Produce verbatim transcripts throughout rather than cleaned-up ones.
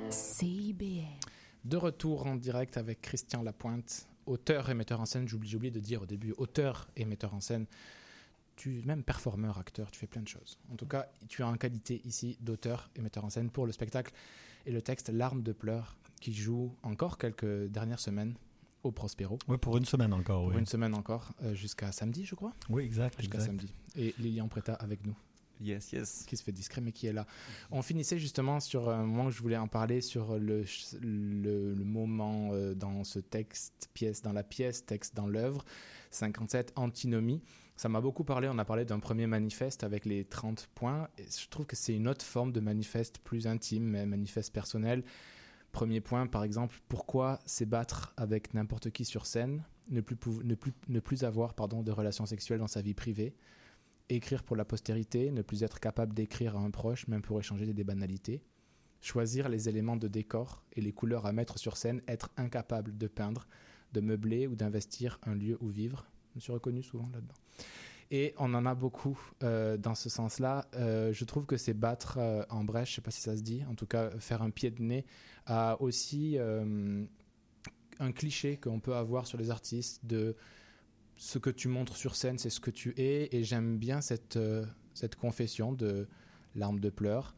C I B L. De retour en direct avec Christian Lapointe, auteur et metteur en scène. J'oublie, j'ai oublié de dire au début, auteur et metteur en scène. Tu es même performeur, acteur, tu fais plein de choses. En tout cas, tu as en qualité ici d'auteur et metteur en scène pour le spectacle et le texte Larmes de pleurs qui joue encore quelques dernières semaines au Prospero. Oui, pour une semaine encore. Pour oui. une semaine encore, euh, jusqu'à samedi, je crois. Oui, exact. Jusqu'à exact. samedi. Et Lilian Preta avec nous. Yes, yes. Qui se fait discret, mais qui est là. On finissait justement sur un moment où je voulais en parler, sur le, le, le moment euh, dans ce texte, pièce dans la pièce, texte dans l'œuvre, cinquante-sept, Antinomie. Ça m'a beaucoup parlé, on a parlé d'un premier manifeste avec les trente points. Et je trouve que c'est une autre forme de manifeste plus intime, mais manifeste personnel. Premier point, par exemple, pourquoi s'ébattre avec n'importe qui sur scène, ne plus, pou- ne plus, ne plus avoir pardon, de relations sexuelles dans sa vie privée, écrire pour la postérité, ne plus être capable d'écrire à un proche, même pour échanger des banalités, choisir les éléments de décor et les couleurs à mettre sur scène, être incapable de peindre, de meubler ou d'investir un lieu où vivre. Je me suis reconnu souvent là-dedans. Et on en a beaucoup euh, dans ce sens-là. Euh, je trouve que c'est battre euh, en brèche, je ne sais pas si ça se dit, en tout cas faire un pied de nez à aussi euh, un cliché qu'on peut avoir sur les artistes de ce que tu montres sur scène, c'est ce que tu es. Et j'aime bien cette, euh, cette confession de larmes de pleurs.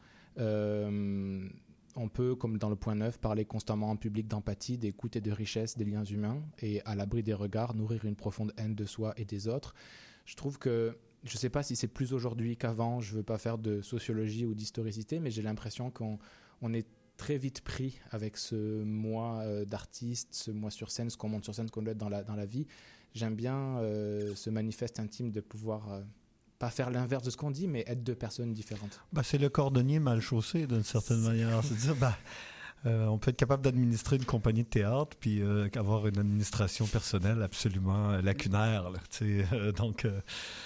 Euh, on peut, comme dans le point neuf, parler constamment en public d'empathie, d'écoute et de richesse des liens humains, et à l'abri des regards, nourrir une profonde haine de soi et des autres. Je trouve que, je ne sais pas si c'est plus aujourd'hui qu'avant, je ne veux pas faire de sociologie ou d'historicité, mais j'ai l'impression qu'on on est très vite pris avec ce moi euh, d'artiste, ce moi sur scène, ce qu'on monte sur scène, ce qu'on doit être dans la, dans la vie. J'aime bien euh, ce manifeste intime de pouvoir, euh, pas faire l'inverse de ce qu'on dit, mais être deux personnes différentes. Ben, c'est le cordonnier mal chaussé, d'une certaine c'est... manière. C'est-à-dire, ben, euh, on peut être capable d'administrer une compagnie de théâtre, puis euh, avoir une administration personnelle absolument lacunaire. Là, euh, donc, oui,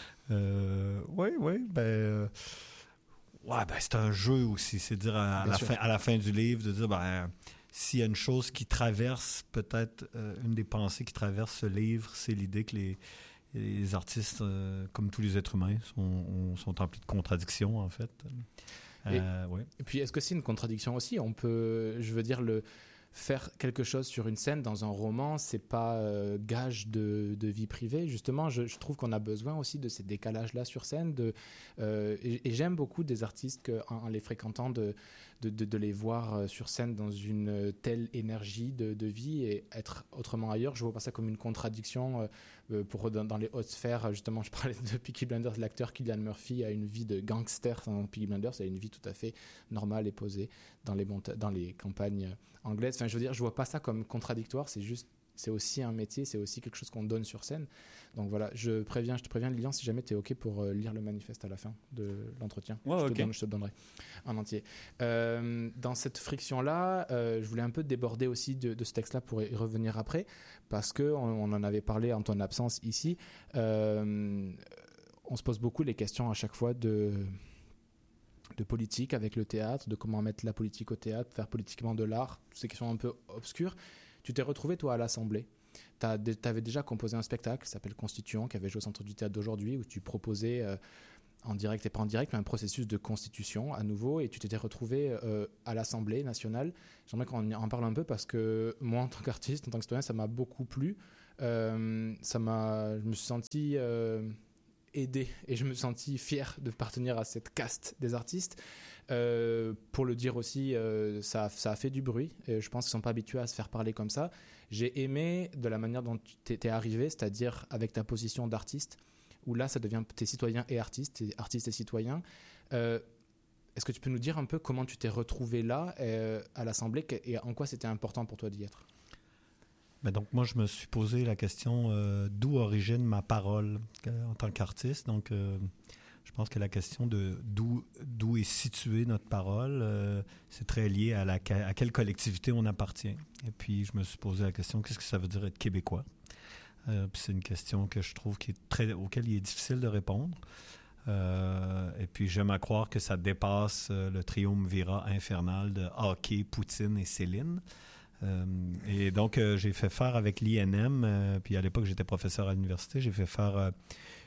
euh, oui, euh, ben... Euh, ouais, ben, c'est un jeu aussi. C'est dire à, à, la fin, à la fin du livre, de dire... ben s'il y a une chose qui traverse, peut-être euh, une des pensées qui traverse ce livre, c'est l'idée que les, les artistes, euh, comme tous les êtres humains, sont, sont emplis de contradictions, en fait. Euh, et, ouais. et puis, est-ce que c'est une contradiction aussi ? On peut, je veux dire, le, faire quelque chose sur une scène dans un roman, c'est pas euh, gage de, de vie privée. Justement, je, je trouve qu'on a besoin aussi de ces décalages-là sur scène. De, euh, et, et j'aime beaucoup des artistes que, en, en les fréquentant, de, de, de, de les voir sur scène dans une telle énergie de, de vie et être autrement ailleurs. Je vois pas ça comme une contradiction. Euh, pour, dans, dans les hautes sphères, justement, je parlais de Peaky Blinders, l'acteur Cillian Murphy a une vie de gangster dans Peaky Blinders, il a une vie tout à fait normale et posée dans les, monta- dans les campagnes anglaises. Enfin, je veux dire, je vois pas ça comme contradictoire, c'est juste, c'est aussi un métier, c'est aussi quelque chose qu'on donne sur scène. Donc voilà, je préviens, je te préviens, Lilian, si jamais tu es OK pour euh, lire le manifeste à la fin de l'entretien. Ouais, je, okay. te donne, je te le donnerai en entier. Euh, dans cette friction-là, euh, je voulais un peu déborder aussi de, de ce texte-là pour y revenir après, parce qu'on on en avait parlé en ton absence ici. Euh, on se pose beaucoup les questions à chaque fois de... de politique avec le théâtre, de comment mettre la politique au théâtre, faire politiquement de l'art, toutes ces questions un peu obscures. Tu t'es retrouvé, toi, à l'Assemblée. Tu avais déjà composé un spectacle qui s'appelle Constituant, qui avait joué au Centre du Théâtre d'aujourd'hui, où tu proposais, euh, en direct et pas en direct, mais un processus de constitution à nouveau, et tu t'étais retrouvé euh, à l'Assemblée nationale. J'aimerais qu'on en parle un peu, parce que moi, en tant qu'artiste, en tant que citoyen, ça m'a beaucoup plu. Euh, ça m'a, je me suis senti... Euh, aidé et je me sentis fier de appartenir à cette caste des artistes. Euh, pour le dire aussi, euh, ça, ça a fait du bruit et je pense qu'ils ne sont pas habitués à se faire parler comme ça. J'ai aimé de la manière dont tu es arrivé, c'est-à-dire avec ta position d'artiste, où là ça devient t'es citoyen et artiste, t'es artiste et citoyen. Euh, est-ce que tu peux nous dire un peu comment tu t'es retrouvé là euh, à l'Assemblée et en quoi c'était important pour toi d'y être ? Ben donc, moi, je me suis posé la question euh, d'où origine ma parole euh, en tant qu'artiste. Donc, euh, je pense que la question de d'où, d'où est située notre parole, euh, c'est très lié à, la, à quelle collectivité on appartient. Et puis, je me suis posé la question, qu'est-ce que ça veut dire être québécois? Euh, puis c'est une question que je trouve qui est très, auquel il est difficile de répondre. Euh, et puis, j'aime à croire que ça dépasse euh, le triumvirat infernal de hockey, Poutine et Céline. Euh, et donc, euh, j'ai fait faire avec l'I N M, euh, puis à l'époque, j'étais professeur à l'université, j'ai fait faire euh,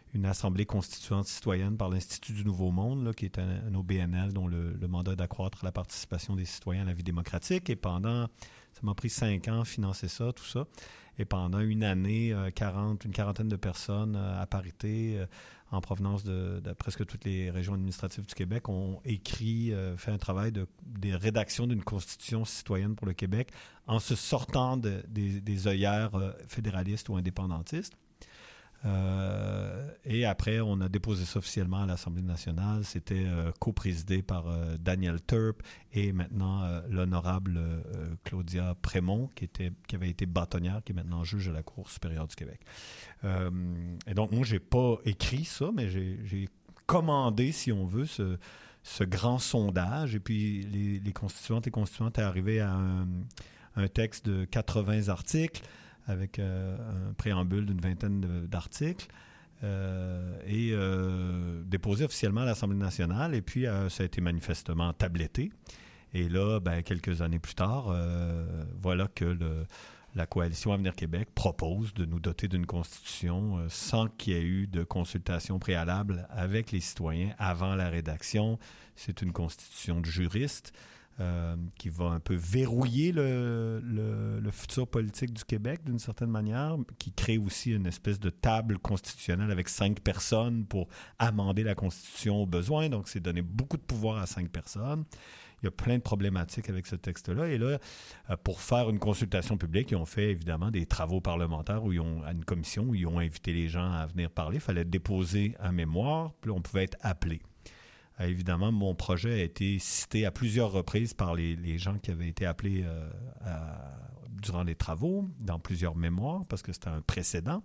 une assemblée constituante citoyenne par l'Institut du Nouveau Monde, là, qui est un, un O B N L dont le, le mandat est d'accroître la participation des citoyens à la vie démocratique. Et pendant, ça m'a pris cinq ans financer ça, tout ça. Et pendant une année, euh, quarante, une quarantaine de personnes euh, à parité, euh, en provenance de, de presque toutes les régions administratives du Québec, ont écrit, euh, fait un travail de, de rédaction d'une constitution citoyenne pour le Québec en se sortant de, des, des œillères euh, fédéralistes ou indépendantistes. Euh, et après, on a déposé ça officiellement à l'Assemblée nationale. C'était euh, coprésidé par euh, Daniel Turp et maintenant euh, l'honorable euh, Claudia Prémont, qui, était, qui avait été bâtonnière, qui est maintenant juge à la Cour supérieure du Québec. Euh, et donc, moi, je n'ai pas écrit ça, mais j'ai, j'ai commandé, si on veut, ce, ce grand sondage. Et puis, les, les constituantes et constituantes est arrivé à un, un texte de quatre-vingts articles, avec euh, un préambule d'une vingtaine de, d'articles, euh, et euh, déposé officiellement à l'Assemblée nationale. Et puis, euh, ça a été manifestement tabletté. Et là, ben, quelques années plus tard, euh, voilà que le, la Coalition Avenir Québec propose de nous doter d'une constitution euh, sans qu'il y ait eu de consultation préalable avec les citoyens avant la rédaction. C'est une constitution de juristes. Euh, qui va un peu verrouiller le, le, le futur politique du Québec d'une certaine manière, qui crée aussi une espèce de table constitutionnelle avec cinq personnes pour amender la Constitution au besoin. Donc, c'est donner beaucoup de pouvoir à cinq personnes. Il y a plein de problématiques avec ce texte-là. Et là, pour faire une consultation publique, ils ont fait évidemment des travaux parlementaires où ils ont, à une commission où ils ont invité les gens à venir parler. Il fallait déposer un mémoire, puis là, on pouvait être appelé. Euh, évidemment, mon projet a été cité à plusieurs reprises par les, les gens qui avaient été appelés euh, à, durant les travaux, dans plusieurs mémoires, parce que c'était un précédent.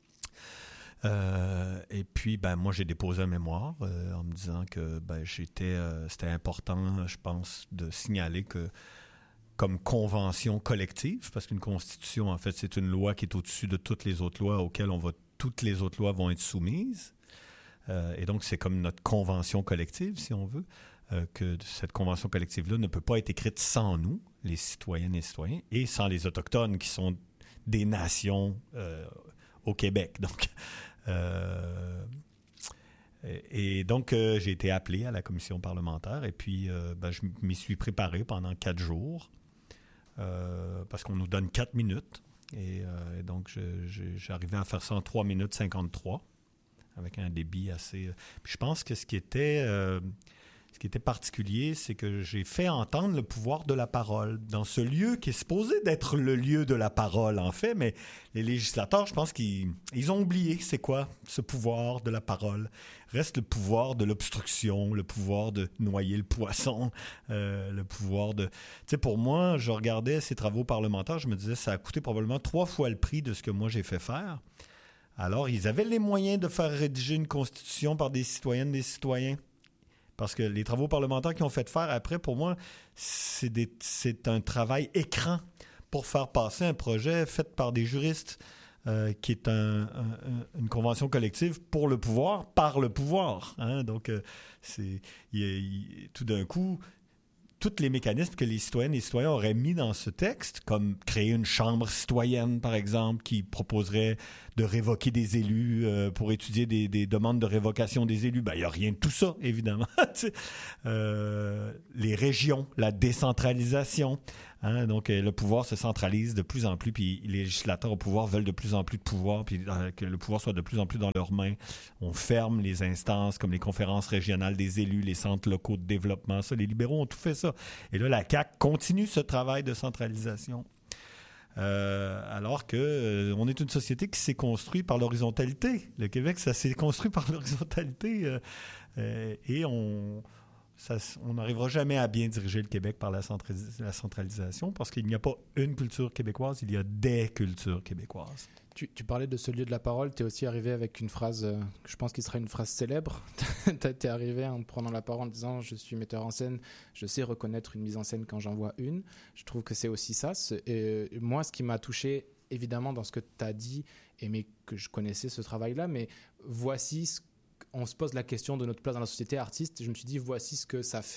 Euh, et puis, ben, moi, j'ai déposé un mémoire euh, en me disant que ben, j'étais, euh, c'était important, je pense, de signaler que comme convention collective, parce qu'une constitution, en fait, c'est une loi qui est au-dessus de toutes les autres lois auxquelles on va, toutes les autres lois vont être soumises. Euh, et donc, c'est comme notre convention collective, si on veut, euh, que cette convention collective-là ne peut pas être écrite sans nous, les citoyennes et citoyens, et sans les Autochtones, qui sont des nations euh, au Québec. Donc, euh, et, et donc, euh, j'ai été appelé à la commission parlementaire, et puis euh, ben, je m'y suis préparé pendant quatre jours, euh, parce qu'on nous donne quatre minutes, et, euh, et donc, je, je, j'arrivais à faire ça en trois minutes cinquante-trois. Avec un débit assez... Puis je pense que ce qui était, euh, ce qui était particulier, c'est que j'ai fait entendre le pouvoir de la parole dans ce lieu qui est supposé d'être le lieu de la parole, en fait, mais les législateurs, je pense qu'ils ils ont oublié c'est quoi ce pouvoir de la parole. Reste le pouvoir de l'obstruction, le pouvoir de noyer le poisson, euh, le pouvoir de... Tu sais, pour moi, je regardais ces travaux parlementaires, je me disais, ça a coûté probablement trois fois le prix de ce que moi j'ai fait faire. Alors, ils avaient les moyens de faire rédiger une constitution par des citoyennes et des citoyens. Parce que les travaux parlementaires qu'ils ont fait faire après, pour moi, c'est, des, c'est un travail écran pour faire passer un projet fait par des juristes euh, qui est un, un, une convention collective pour le pouvoir, par le pouvoir. Hein? Donc, euh, c'est, il, il, tout d'un coup... tous les mécanismes que les citoyennes et les citoyens auraient mis dans ce texte, comme créer une chambre citoyenne, par exemple, qui proposerait de révoquer des élus euh, pour étudier des, des demandes de révocation des élus. Ben, il n'y a rien de tout ça, évidemment. euh, les régions, la décentralisation. Hein, donc, le pouvoir se centralise de plus en plus, puis les législateurs au pouvoir veulent de plus en plus de pouvoir, puis euh, que le pouvoir soit de plus en plus dans leurs mains. On ferme les instances comme les conférences régionales des élus, les centres locaux de développement. Ça, les libéraux ont tout fait ça. Et là, la C A Q continue ce travail de centralisation. Euh, alors que euh, on est une société qui s'est construite par l'horizontalité. Le Québec, ça s'est construit par l'horizontalité euh, euh, et on... Ça, on n'arrivera jamais à bien diriger le Québec par la, centralis- la centralisation parce qu'il n'y a pas une culture québécoise, il y a des cultures québécoises. Tu, tu parlais de ce lieu de la parole, tu es aussi arrivé avec une phrase, euh, je pense qu'il sera une phrase célèbre. Tu es arrivé en prenant la parole en disant « Je suis metteur en scène, je sais reconnaître une mise en scène quand j'en vois une ». Je trouve que c'est aussi ça. C'est, et moi, ce qui m'a touché, évidemment, dans ce que tu as dit, et mais que je connaissais ce travail-là, mais voici ce on se pose la question de notre place dans la société artiste. Je me suis dit, voici ce que ça fait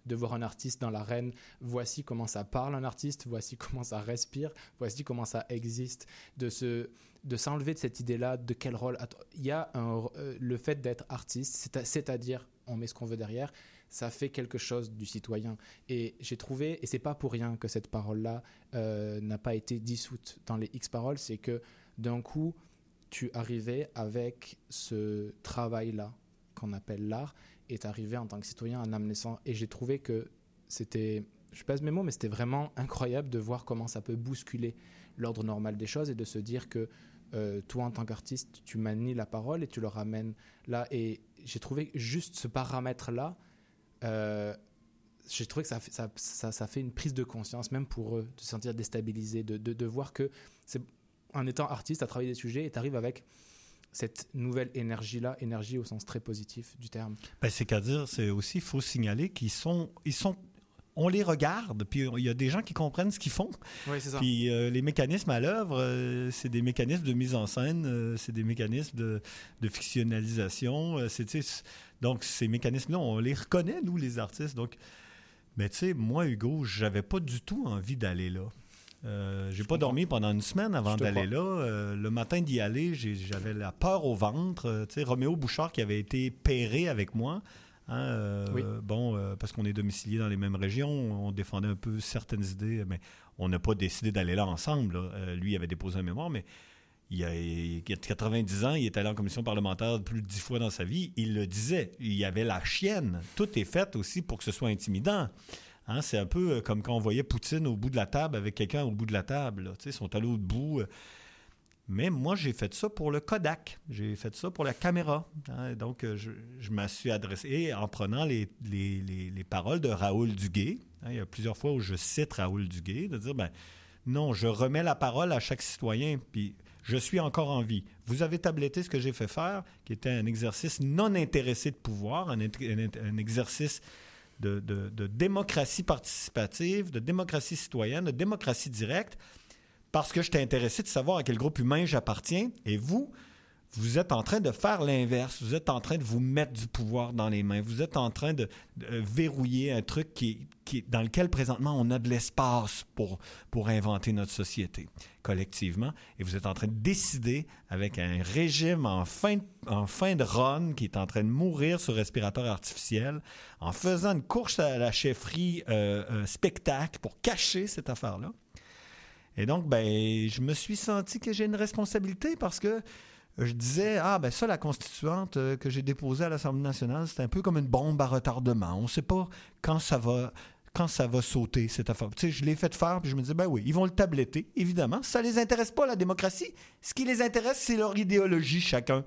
de voir un artiste dans l'arène. Voici comment ça parle un artiste, voici comment ça respire, voici comment ça existe. De, se, de s'enlever de cette idée-là, de quel rôle... Il y a un, euh, le fait d'être artiste, c'est à, c'est-à-dire on met ce qu'on veut derrière, ça fait quelque chose du citoyen. Et j'ai trouvé, et c'est pas pour rien que cette parole-là euh, n'a pas été dissoute dans les X-paroles, c'est que d'un coup, tu arrivais avec ce travail-là qu'on appelle l'art, et tu arrivais en tant que citoyen en amenant ça. Et j'ai trouvé que c'était, je pèse mes mots, mais c'était vraiment incroyable de voir comment ça peut bousculer l'ordre normal des choses et de se dire que euh, toi, en tant qu'artiste, tu manies la parole et tu le ramènes là. Et j'ai trouvé juste ce paramètre-là, euh, j'ai trouvé que ça, ça, ça, ça fait une prise de conscience, même pour eux, de se sentir déstabilisé, de, de, de voir que c'est, en étant artiste, à travailler des sujets, et tu arrives avec cette nouvelle énergie-là, énergie au sens très positif du terme. Ben, c'est qu'à dire, c'est aussi, il faut signaler qu'ils sont, ils sont, on les regarde, puis il y a des gens qui comprennent ce qu'ils font. Oui, c'est ça. Puis euh, les mécanismes à l'œuvre, euh, c'est des mécanismes de mise en scène, euh, c'est des mécanismes de, de fictionnalisation. Euh, c'est, donc, ces mécanismes-là, on les reconnaît, nous, les artistes. Donc, mais tu sais, moi, Hugo, j'avais pas du tout envie d'aller là. Euh, j'ai Je pas comprends. dormi pendant une semaine avant d'aller crois. là. Euh, le matin d'y aller, j'ai, j'avais la peur au ventre. Euh, tu sais, Roméo Bouchard qui avait été pairé avec moi. Hein, euh, Oui. Bon, euh, parce qu'on est domiciliés dans les mêmes régions, on défendait un peu certaines idées, mais on n'a pas décidé d'aller là ensemble. Là. Euh, lui, il avait déposé un mémoire, mais il a, il a quatre-vingt-dix ans, il est allé en commission parlementaire plus de dix fois dans sa vie. Il le disait, il y avait la chienne. Tout est fait aussi pour que ce soit intimidant. Hein, c'est un peu comme quand on voyait Poutine au bout de la table avec quelqu'un au bout de la table. Ils sont allés au bout. Mais moi, j'ai fait ça pour le Kodak. J'ai fait ça pour la caméra. Hein, donc, je, je me suis adressé et en prenant les, les, les, les paroles de Raoul Duguay. Hein, il y a plusieurs fois où je cite Raoul Duguay, de dire, ben non, je remets la parole à chaque citoyen, puis je suis encore en vie. Vous avez tabletté ce que j'ai fait faire, qui était un exercice non intéressé de pouvoir, un, un, un exercice De, de, de démocratie participative, de démocratie citoyenne, de démocratie directe, parce que j'étais intéressé de savoir à quel groupe humain j'appartiens. Et vous, vous êtes en train de faire l'inverse. Vous êtes en train de vous mettre du pouvoir dans les mains. Vous êtes en train de, de verrouiller un truc qui, qui, dans lequel, présentement, on a de l'espace pour, pour inventer notre société collectivement. Et vous êtes en train de décider, avec un régime en fin, en fin de run, qui est en train de mourir sur respirateur artificiel, en faisant une course à la chefferie euh, euh, spectacle pour cacher cette affaire-là. Et donc, ben, je me suis senti que j'ai une responsabilité parce que je disais, ah, ben ça, la constituante euh, que j'ai déposée à l'Assemblée nationale, c'est un peu comme une bombe à retardement. On ne sait pas quand ça va, quand ça va sauter, cette affaire. Tu sais, je l'ai fait faire, puis je me disais, ben oui, ils vont le tabletter, évidemment. Ça ne les intéresse pas, la démocratie. Ce qui les intéresse, c'est leur idéologie, chacun.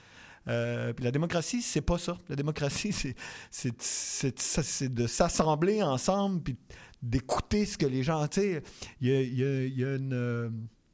Euh, puis la démocratie, c'est pas ça. La démocratie, c'est, c'est, c'est, c'est, c'est de s'assembler ensemble, puis d'écouter ce que les gens... Tu sais, il y a, y a, y a une... Euh,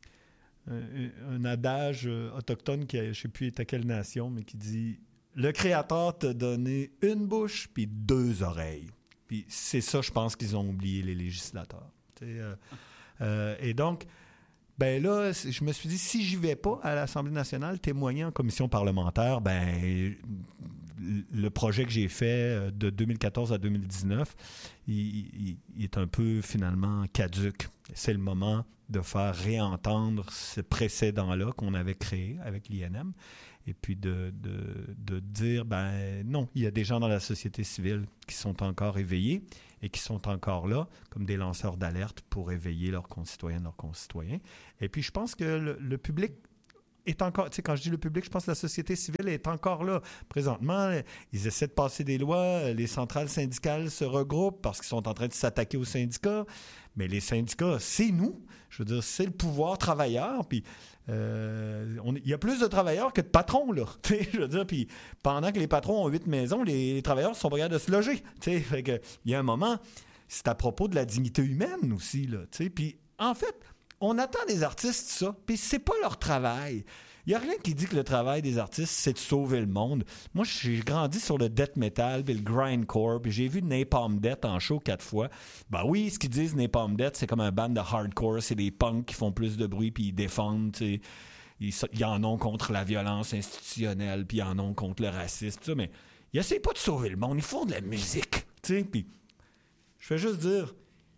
Un, un adage autochtone qui, je ne sais plus est à quelle nation, mais qui dit « Le Créateur t'a donné une bouche puis deux oreilles. » Puis c'est ça, je pense, qu'ils ont oublié, les législateurs. Euh, euh, et donc, ben là, je me suis dit, si j'y vais pas à l'Assemblée nationale témoigner en commission parlementaire, ben le projet que j'ai fait de deux mille quatorze à deux mille dix-neuf, il, il, il est un peu finalement caduc. C'est le moment de faire réentendre ce précédent-là qu'on avait créé avec l'I N M et puis de, de, de dire, ben non, il y a des gens dans la société civile qui sont encore éveillés et qui sont encore là comme des lanceurs d'alerte pour éveiller leurs concitoyennes, leurs concitoyens. Et puis, je pense que le, le public est encore, tu sais, quand je dis le public, je pense que la société civile est encore là. Présentement, ils essaient de passer des lois, les centrales syndicales se regroupent parce qu'ils sont en train de s'attaquer aux syndicats, mais les syndicats, c'est nous. Je veux dire, c'est le pouvoir travailleur, puis euh, on, il y a plus de travailleurs que de patrons, là. Tu sais, je veux dire, puis pendant que les patrons ont huit maisons, les, les travailleurs sont pas capables de se loger. Tu sais, fait que, il y a un moment, c'est à propos de la dignité humaine aussi, là. Tu sais, puis en fait, on attend des artistes ça, puis c'est pas leur travail. Il n'y a rien qui dit que le travail des artistes, c'est de sauver le monde. Moi, j'ai grandi sur le death metal puis le grindcore, puis j'ai vu Napalm Death en show quatre fois. Ben oui, ce qu'ils disent, Napalm Death, c'est comme un band de hardcore, c'est des punks qui font plus de bruit puis ils défendent, tu sais. Ils, ils en ont contre la violence institutionnelle, puis ils en ont contre le racisme, tout ça, mais ils essaient pas de sauver le monde, ils font de la musique, tu sais, puis Je fais juste dire,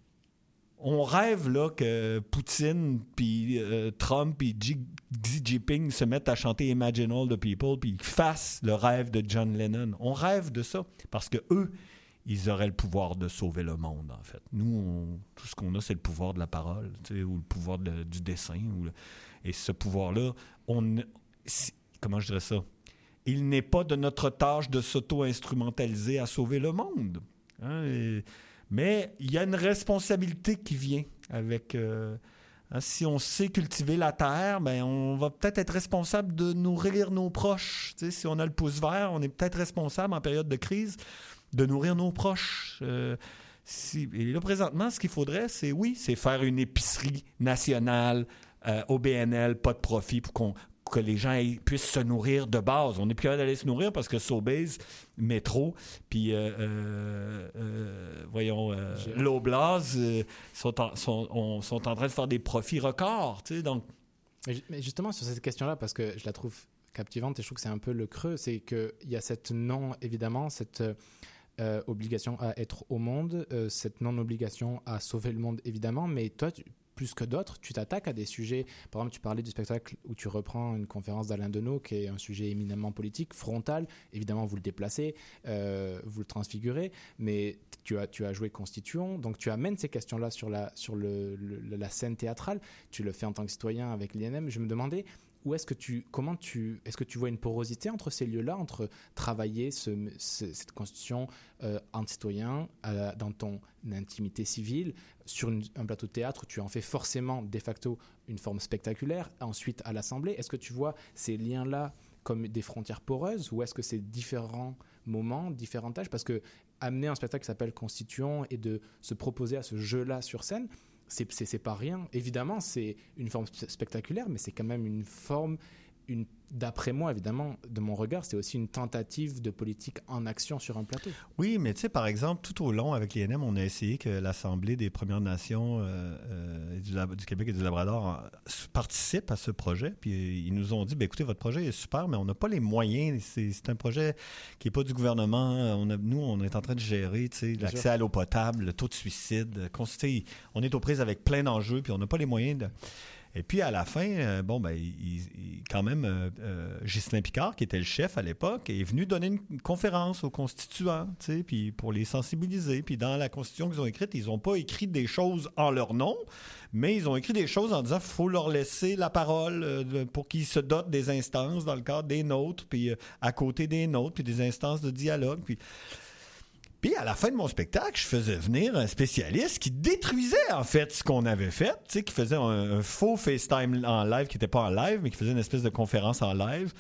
on rêve là que Poutine, puis euh, Trump, puis Xi Jinping se mettent à chanter Imagine All the People, puis fassent le rêve de John Lennon. On rêve de ça, parce que eux, ils auraient le pouvoir de sauver le monde, en fait. Nous, on, tout ce qu'on a, c'est le pouvoir de la parole, tu sais, ou le pouvoir de, du dessin. Ou le, et ce pouvoir-là, on, comment je dirais ça? Il n'est pas de notre tâche de s'auto-instrumentaliser à sauver le monde. Hein, et, mais il y a une responsabilité qui vient avec... Euh, hein, si on sait cultiver la terre, ben on va peut-être être responsable de nourrir nos proches. Tu sais, si on a le pouce vert, on est peut-être responsable en période de crise de nourrir nos proches. Euh, si, et là, présentement, ce qu'il faudrait, c'est, oui, c'est faire une épicerie nationale euh, au B N L, pas de profit, pour qu'on, que les gens aient, puissent se nourrir de base. On n'est plus capable d'aller se nourrir parce que Sobeys, Métro, puis, euh, euh, euh, voyons, euh, l'Oblast euh, sont, en, sont, on, sont en train de faire des profits records. Tu sais, donc... mais, mais justement, sur cette question-là, parce que je la trouve captivante et je trouve que c'est un peu le creux, c'est qu'il y a cette non, évidemment, cette... Euh, obligation à être au monde, euh, cette non-obligation à sauver le monde, évidemment, mais toi, tu, plus que d'autres, tu t'attaques à des sujets. Par exemple, tu parlais du spectacle où tu reprends une conférence d'Alain Deneau, qui est un sujet éminemment politique, frontal. Évidemment, vous le déplacez, euh, vous le transfigurez, mais tu as, tu as joué Constituant, donc tu amènes ces questions-là sur la, sur le, le, la scène théâtrale. Tu le fais en tant que citoyen avec l'I N M. Je me demandais... Où est-ce que tu, comment tu, est-ce que tu vois une porosité entre ces lieux-là, entre travailler ce, ce, cette constitution euh, anti-citoyen euh, dans ton intimité civile, sur une, un plateau de théâtre, tu en fais forcément de facto une forme spectaculaire, ensuite à l'Assemblée. Est-ce que tu vois ces liens-là comme des frontières poreuses ou est-ce que c'est différents moments, différents tâches? Parce que amener un spectacle qui s'appelle Constituant et de se proposer à ce jeu-là sur scène, C'est, c'est, c'est pas rien. Évidemment, c'est une forme spectaculaire, mais c'est quand même une forme, une, d'après moi, évidemment, de mon regard, c'est aussi une tentative de politique en action sur un plateau. Oui, mais tu sais, par exemple, tout au long, avec l'I N M, on a essayé que l'Assemblée des Premières Nations euh, euh, du, du Québec et du Labrador en, participe à ce projet. Puis ils nous ont dit, bien, écoutez, votre projet est super, mais on n'a pas les moyens. C'est, c'est un projet qui n'est pas du gouvernement. On a, nous, on est en train de gérer, tu sais, l'accès sûr. à l'eau potable, le taux de suicide. On est aux prises avec plein d'enjeux, puis on n'a pas les moyens de... Et puis, à la fin, euh, bon, ben, il, il, quand même, euh, euh, Ghislain Picard, qui était le chef à l'époque, est venu donner une conférence aux constituants, tu sais, puis pour les sensibiliser. Puis dans la Constitution qu'ils ont écrite, ils n'ont pas écrit des choses en leur nom, mais ils ont écrit des choses en disant qu'il faut leur laisser la parole euh, pour qu'ils se dotent des instances dans le cadre des nôtres, puis euh, à côté des nôtres, puis des instances de dialogue, puis... Puis, à la fin de mon spectacle, je faisais venir un spécialiste qui détruisait, en fait, ce qu'on avait fait, tu sais, qui faisait un, un faux FaceTime en live, qui n'était pas en live, mais qui faisait une espèce de conférence en live.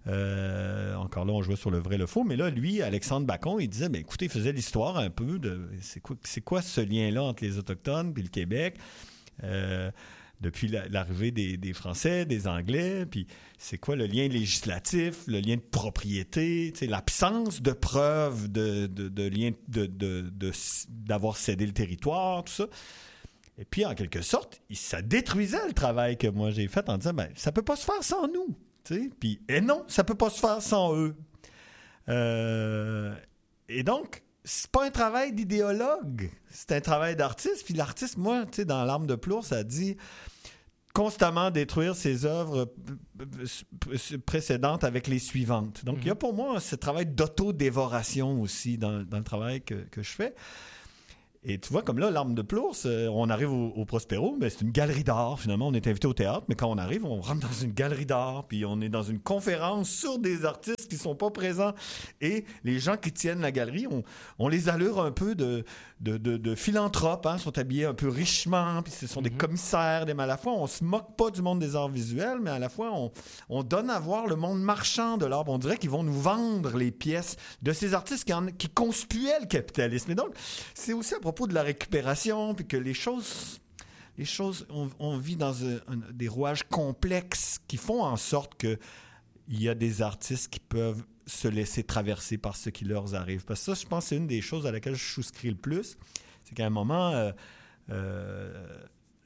Euh, encore là, on jouait sur le vrai et le faux. Mais là, lui, Alexandre Bacon, il disait, bien, écoutez, il faisait l'histoire un peu de... C'est quoi, c'est quoi ce lien-là entre les Autochtones et le Québec? Euh... depuis la, l'arrivée des, des Français, des Anglais, puis c'est quoi le lien législatif, le lien de propriété, l'absence de preuves de, de, de lien de, de, de, d'avoir cédé le territoire, tout ça. Et puis, en quelque sorte, ça détruisait le travail que moi j'ai fait en disant, ben, ça peut pas se faire sans nous. T'sais? Puis, et non, ça peut pas se faire sans eux. Euh, et donc, c'est pas un travail d'idéologue, c'est un travail d'artiste. Puis l'artiste, moi, tu sais, dans L'Arme de Plours, ça dit constamment détruire ses œuvres précédentes avec les suivantes. Donc, il mm-hmm. y a pour moi ce travail d'autodévoration aussi dans, dans le travail que, que je fais. Et tu vois, comme là, L'Arme de Plours, euh, on arrive au, au Prospero, ben, c'est une galerie d'art, finalement. On est invité au théâtre, mais quand on arrive, on rentre dans une galerie d'art, puis on est dans une conférence sur des artistes qui sont pas présents. Et les gens qui tiennent la galerie, on, on les allure un peu de, de, de, de philanthropes, hein, sont habillés un peu richement, puis ce sont mm-hmm. des commissaires, des, mais à la fois, on se moque pas du monde des arts visuels, mais à la fois, on, on donne à voir le monde marchand de l'art. On dirait qu'ils vont nous vendre les pièces de ces artistes qui, en, qui conspuaient le capitalisme. Et donc, c'est aussi à propos de la récupération, puis que les choses, les choses, on, on vit dans un, un, des rouages complexes qui font en sorte que il y a des artistes qui peuvent se laisser traverser par ce qui leur arrive. Parce que ça, je pense, c'est une des choses à laquelle je souscris le plus. C'est qu'à un moment, euh, euh,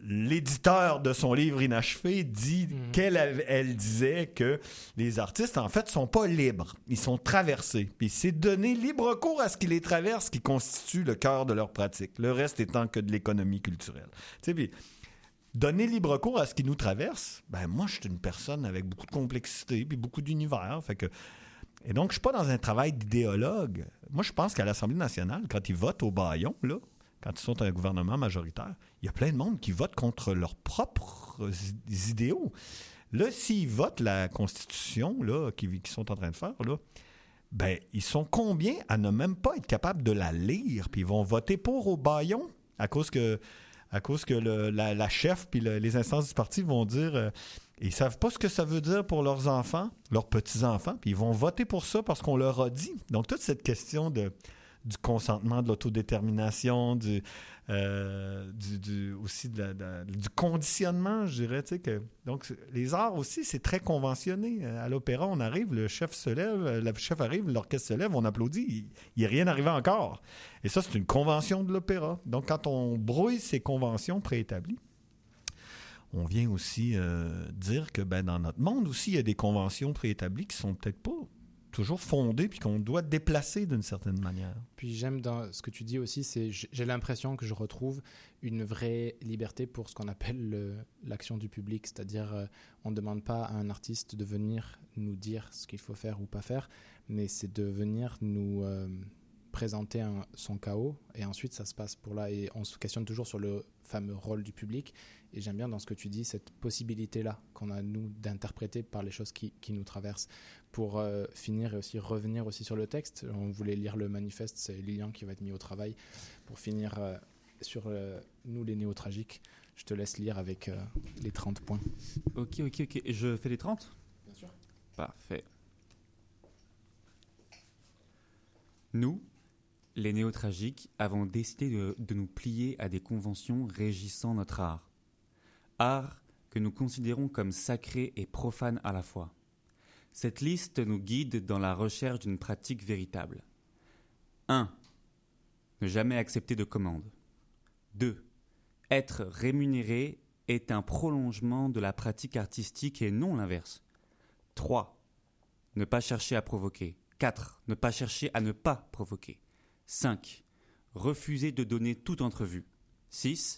l'éditeur de son livre inachevé dit mmh. qu'elle elle disait que les artistes, en fait, sont pas libres. Ils sont traversés. Puis c'est donner libre cours à ce qui les traverse qui constitue le cœur de leur pratique. Le reste étant que de l'économie culturelle. Tu sais, puis donner libre cours à ce qui nous traverse, ben moi, je suis une personne avec beaucoup de complexité puis beaucoup d'univers. Fait que... Et donc, je suis pas dans un travail d'idéologue. Moi, je pense qu'à l'Assemblée nationale, quand ils votent au bâillon, là, quand ils sont un gouvernement majoritaire, il y a plein de monde qui vote contre leurs propres idéaux. Là, s'ils votent la Constitution là, qu'ils, qu'ils sont en train de faire, là, ben, ils sont combien à ne même pas être capables de la lire? Puis ils vont voter pour au bâillon à cause que, à cause que le, la, la chef puis le, les instances du parti vont dire... Euh, ils ne savent pas ce que ça veut dire pour leurs enfants, leurs petits-enfants, puis ils vont voter pour ça parce qu'on leur a dit. Donc, toute cette question de... du consentement, de l'autodétermination, du, euh, du, du aussi de la, de, du conditionnement, je dirais. Tu sais, que, donc, les arts aussi, c'est très conventionné. À l'opéra, on arrive, le chef se lève, le chef arrive, l'orchestre se lève, on applaudit, il n'est rien arrivé encore. Et ça, c'est une convention de l'opéra. Donc, quand on brouille ces conventions préétablies, on vient aussi euh, dire que ben, dans notre monde aussi, il y a des conventions préétablies qui sont peut-être pas toujours fondé puis qu'on doit déplacer d'une certaine manière. Puis j'aime dans ce que tu dis aussi, c'est j'ai l'impression que je retrouve une vraie liberté pour ce qu'on appelle le, l'action du public, c'est-à-dire euh, on ne demande pas à un artiste de venir nous dire ce qu'il faut faire ou pas faire, mais c'est de venir nous euh, présenter un, son chaos et ensuite ça se passe pour là et on se questionne toujours sur le fameux rôle du public et j'aime bien dans ce que tu dis cette possibilité-là qu'on a nous d'interpréter par les choses qui, qui nous traversent. Pour euh, finir et aussi revenir aussi sur le texte, on voulait lire le manifeste, c'est Lilian qui va être mis au travail. Pour finir euh, sur euh, nous les néo-tragiques, je te laisse lire avec euh, les trente points. Ok, ok, ok. Je fais les trente ? Bien sûr. Parfait. Nous, les néo-tragiques, avons décidé de, de nous plier à des conventions régissant notre art. Art que nous considérons comme sacré et profane à la fois. Cette liste nous guide dans la recherche d'une pratique véritable. un. Ne jamais accepter de commande. deux. Être rémunéré est un prolongement de la pratique artistique et non l'inverse. trois. Ne pas chercher à provoquer. quatre. Ne pas chercher à ne pas provoquer. cinq. Refuser de donner toute entrevue. six.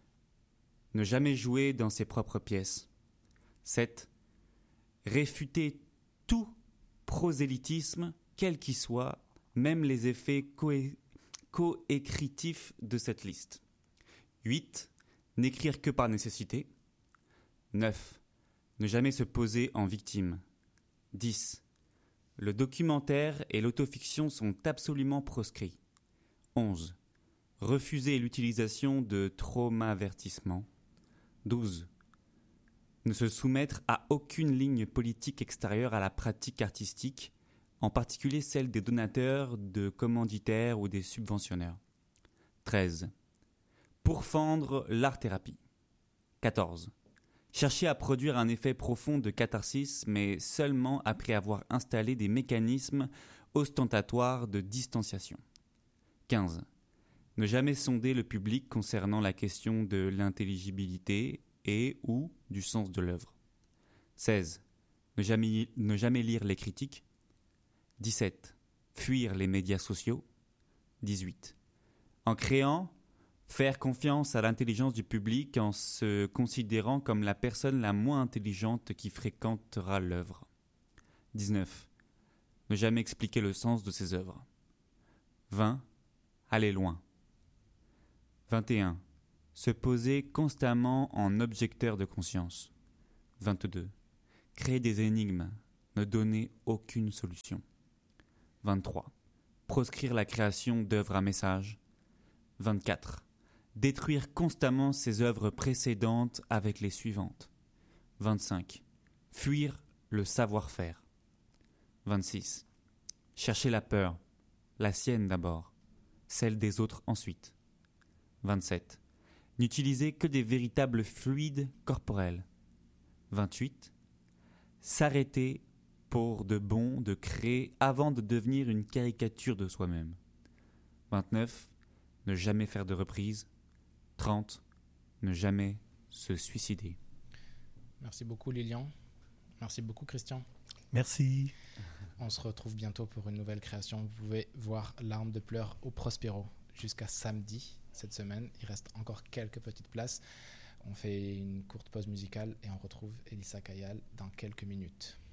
Ne jamais jouer dans ses propres pièces. sept. Réfuter tout prosélytisme, quel qu'il soit, même les effets coé- coécritifs de cette liste. huit. N'écrire que par nécessité. neuf. Ne jamais se poser en victime. dix. Le documentaire et l'autofiction sont absolument proscrits. onze. Refuser l'utilisation de traumavertissements. douze. Ne se soumettre à aucune ligne politique extérieure à la pratique artistique, en particulier celle des donateurs, de commanditaires ou des subventionneurs. treize. Pourfendre l'art-thérapie. quatorze. Chercher à produire un effet profond de catharsis, mais seulement après avoir installé des mécanismes ostentatoires de distanciation. quinze. Ne jamais sonder le public concernant la question de l'intelligibilité et ou du sens de l'œuvre. seize. Ne jamais, ne jamais lire les critiques. dix-sept. Fuir les médias sociaux. dix-huit. En créant, faire confiance à l'intelligence du public en se considérant comme la personne la moins intelligente qui fréquentera l'œuvre. dix-neuf. Ne jamais expliquer le sens de ses œuvres. vingt. Aller loin. vingt et un. Se poser constamment en objecteur de conscience. vingt-deux. Créer des énigmes, ne donner aucune solution. vingt-trois. Proscrire la création d'œuvres à message. vingt-quatre. Détruire constamment ses œuvres précédentes avec les suivantes. vingt-cinq. Fuir le savoir-faire. vingt-six. Chercher la peur, la sienne d'abord, celle des autres ensuite. vingt-sept. N'utiliser que des véritables fluides corporels. vingt-huit. S'arrêter pour de bon de créer avant de devenir une caricature de soi-même. vingt-neuf. Ne jamais faire de reprise. trente. Ne jamais se suicider. Merci beaucoup Lilian. Merci beaucoup Christian. Merci. On se retrouve bientôt pour une nouvelle création. Vous pouvez voir Larmes de pleurs au Prospero jusqu'à samedi cette semaine. Il reste encore quelques petites places. On fait une courte pause musicale et on retrouve Elissa Kayal dans quelques minutes.